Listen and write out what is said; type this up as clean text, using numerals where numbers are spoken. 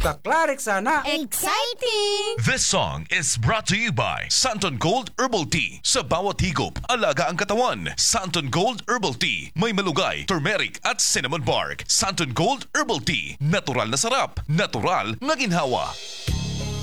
Kaklarik sana. Exciting! This song is brought to you by Santon Gold Herbal Tea. Sa bawat higop, alaga ang katawan. Santon Gold Herbal Tea. May malugay, turmeric at cinnamon bark. Santon Gold Herbal Tea. Natural na sarap. Natural na ginhawa.